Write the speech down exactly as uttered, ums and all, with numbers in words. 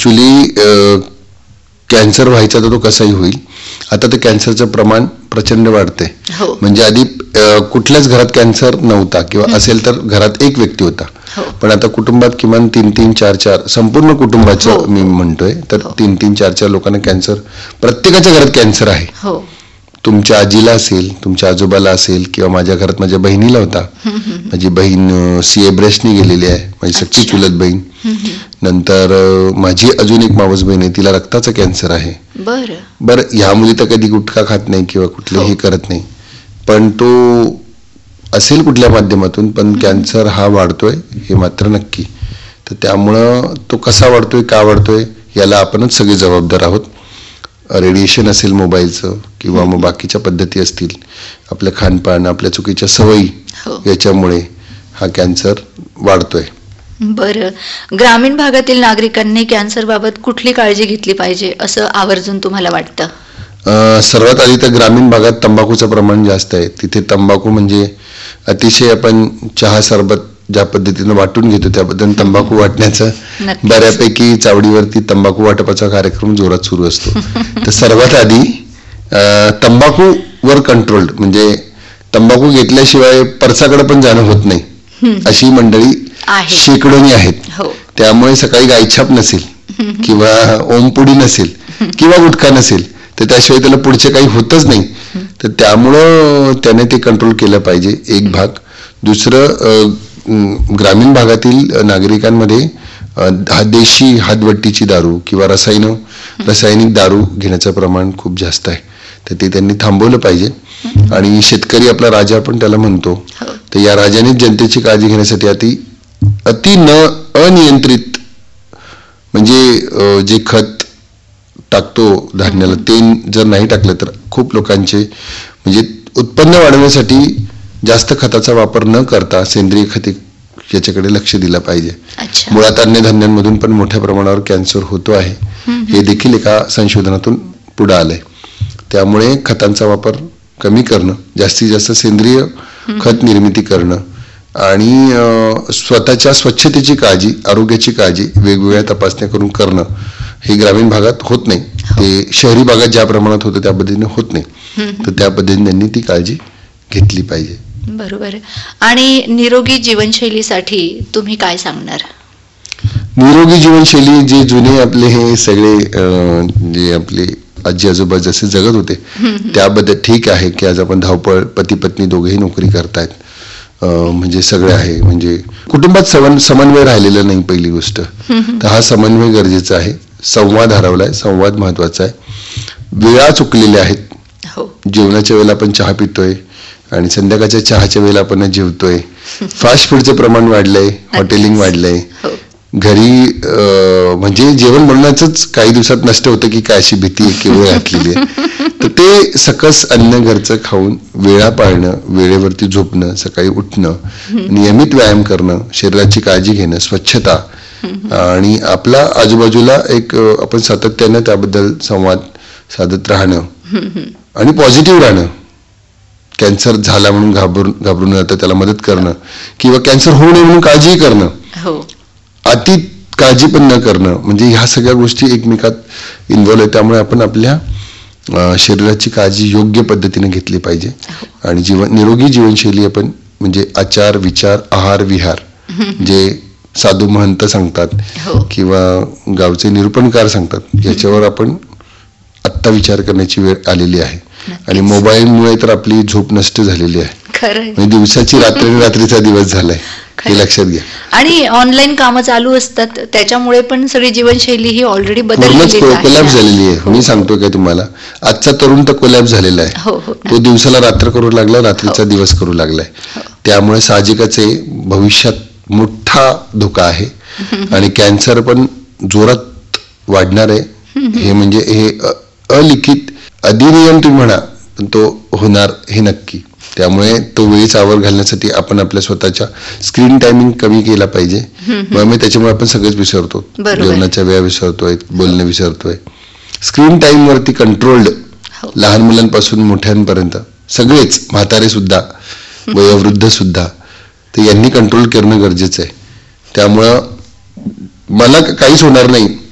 Actually cancer व्हायचा तर तो कसाही होईल. आता ते कॅन्सरचं प्रमाण प्रचंड वाढते. म्हणजे आधी कुठल्याच घरात कॅन्सर नव्हता किंवा असेल तर घरात एक व्यक्ती होता, पण आता कुटुंबात किमान तीन तीन चार चार संपूर्ण कुटुंबाचं मी म्हणतोय तर तीन तीन चार चार लोकांना कॅन्सर, प्रत्येकाच्या घरात कॅन्सर आहे. तुमच्या आजीला असेल, तुमच्या आजोबाला असेल, किंवा माझ्या घरात माझ्या बहिणीला होता. माझी बहीण सी ए ब्रेस्टनी गेलेली आहे, माझी सख्खी चुलत बहीण. नंतर माझी अजून एक मावस बहीण आहे, तिला रक्ताचा कॅन्सर आहे. बरं बरं ह्या मुली तर कधी गुटखा खात नाही किंवा कुठलेही करत नाही, पण तो असेल कुठल्या माध्यमातून, पण कॅन्सर हा वाढतोय हे मात्र नक्की. तर त्यामुळं तो कसा वाढतोय, का वाढतोय, याला आपणच सगळे जबाबदार आहोत. रेडिएशन असेल मोबाईलचं, किंवा मग बाकीच्या पद्धती असतील, आपलं खानपान, आपल्या चुकीच्या सवयी, याच्यामुळे हा कॅन्सर वाढतोय. बरं, ग्रामीण भागातील नागरिकांनी कॅन्सर बाबत कुठली काळजी घेतली पाहिजे असं आवर्जून तुम्हाला वाटतं? सर्वात आधी तर ग्रामीण भागात तंबाखूचं प्रमाण जास्त आहे. तिथे तंबाखू म्हणजे अतिशय, आपण चहा सरबत ज्या पद्धतीनं वाटून घेतो त्या पद्धतीने तंबाखू वाटण्याचं बऱ्यापैकी चावडीवरती तंबाखू वाटपाचा कार्यक्रम जोरात सुरू असतो. तर सर्वात आधी तंबाखूवर कंट्रोल, म्हणजे तंबाखू घेतल्याशिवाय पर्साकडे पण जाणं होत नाही अशी मंडळी शेकडोनी आहेत. त्यामुळे सकाळी गायछाप नसेल किंवा ओमपुडी नसेल किंवा गुटखा नसेल तर त्याशिवाय त्याला पुढचे काही होतच नाही. तर त्यामुळं त्याने ते कंट्रोल केलं पाहिजे, एक भाग. दुसरं, ग्रामीण भागातील नागरिकांमध्ये देशी हातभट्टीची दारू किंवा रसायन रासायनिक दारू घेण्याचं प्रमाण खूप जास्त आहे, तर ते त्यांनी थांबवलं पाहिजे. आणि शेतकरी आपला राजा पण त्याला म्हणतो, तर या राजानेच जनतेची काळजी घेण्यासाठी अति अति न अनियंत्रित, म्हणजे जे खत टाकतो धान्याला ते जर नाही टाकलं तर खूप लोकांचे, म्हणजे उत्पन्न वाढवण्यासाठी जास्त खताचा वापर न करता सेंद्रिय खते याच्याकडे लक्ष दिलं पाहिजे. मुळात अन्नधान्यांमधून पण मोठ्या प्रमाणावर कॅन्सर होतो आहे, हे देखील एका संशोधनातून पुढे आलंय. त्यामुळे खतांचा वापर कमी करणं, जास्तीत जास्त सेंद्रिय खत निर्मिती करणं आणि स्वतःच्या स्वच्छतेची काळजी, आरोग्याची काळजी वेगवेगळ्या तपासण्या करून करणं, हे ग्रामीण भागात होत नाही. ते शहरी भागात ज्या प्रमाणात होतं त्या पद्धतीने होत नाही, तर त्या पद्धतीने त्यांनी ती काळजी घेतली पाहिजे. बरोबर. आणि निरोगी जीवनशैलीसाठी तुम्ही काय सांगणार? निरोगी जीवनशैली, जे जुने आपले हे सगळे जे आपले आजी आजोबा जसे जगत होते त्याबद्दल ठीक आहे की आज आपण धावपळ, पती पत्नी दोघेही नोकरी करतायत, म्हणजे सगळे आहे, म्हणजे कुटुंबात समन समन्वय राहिलेला नाही पहिली गोष्ट. तर हा समन्वय गरजेचा आहे. संवाद हरवलाय, संवाद महत्वाचा आहे. वेळा चुकलेल्या आहेत. जेवणाच्या वेळेला आपण चहा पितोय आणि संध्याकाळच्या चहाच्या वेळेला आपण जेवतोय. फास्ट फूडचं प्रमाण वाढलंय, हॉटेलिंग वाढलंय. घरी म्हणजे जेवण बनवण्याचंच काही दिवसात नष्ट होतं की काय अशी भीती केवळ घातलेली आहे. तर ते सकस अन्न घरचं खाऊन वेळा पाळणं, वेळेवरती झोपणं, सकाळी उठणं, नियमित व्यायाम करणं, शरीराची काळजी घेणं, स्वच्छता, आणि आपला आजूबाजूला एक आपण सातत्यानं त्याबद्दल संवाद साधत राहणं आणि पॉझिटिव्ह राहणं. कॅन्सर झाला म्हणून घाबरून घाबरून जातं त्याला मदत करणं, किंवा कॅन्सर होऊ नये म्हणून काळजी करणं, अति काळजी पण न करणं, म्हणजे ह्या सगळ्या गोष्टी एकमेकात इन्व्हॉल्व आहेत. त्यामुळे आपण आपल्या शरीराची काळजी योग्य पद्धतीने घेतली पाहिजे. आणि जीवन निरोगी जीवनशैली आपण म्हणजे आचार, विचार, आहार, विहार, जे साधू महंत सांगतात किंवा गावचे निरूपणकार सांगतात, याच्यावर आपण आत्ता विचार करण्याची वेळ आलेली आहे. आणि मोबाईलमुळे तर आपली झोप नष्ट झालेली आहे, म्हणजे दिवसाची रात्र आणि रात्रीचा दिवस झालाय, हे लक्षात घ्या. आणि ऑनलाईन कामं चालू असतात त्याच्यामुळे पण सगळी जीवनशैली ही ऑलरेडी बदललेली आहे, कोलॅप्स झालेली आहे. मी सांगतो काय तुम्हाला, आजचा तरुण तर कोलॅप्स झालेला आहे. तो दिवसाला रात्र करू लागला, रात्रीचा दिवस करू लागलाय. त्यामुळे साहजिकच आहे, भविष्यात मोठा धोका आहे आणि कॅन्सर पण जोरात वाढणार आहे. हे म्हणजे हे अलिखित अधिनियम तुम्ही म्हणा, पण तो होणार हे नक्की. त्यामुळे तो वेळीच आवर घालण्यासाठी आपण आपल्या स्वतःच्या स्क्रीन टायमिंग कमी केला पाहिजे. मग त्याच्यामुळे आपण सगळेच विसरतो, जेवणाच्या वेळा विसरतोय, बोलणं विसरतोय. स्क्रीन टाइम वरती कंट्रोल्ड, लहान मुलांपासून मोठ्यांपर्यंत सगळेच, म्हातारे सुद्धा, वयोवृद्ध सुद्धा, तर यांनी कंट्रोल करणं गरजेचं आहे. त्यामुळं मला काहीच होणार नाही